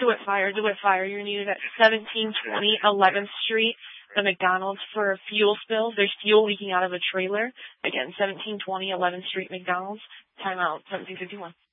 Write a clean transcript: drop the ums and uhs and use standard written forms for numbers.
DeWitt Fire. DeWitt Fire, you're needed at 1720 11th Street, the McDonald's for fuel spills. There's fuel leaking out of a trailer. Again, 1720 11th Street, McDonald's. Timeout, 1751.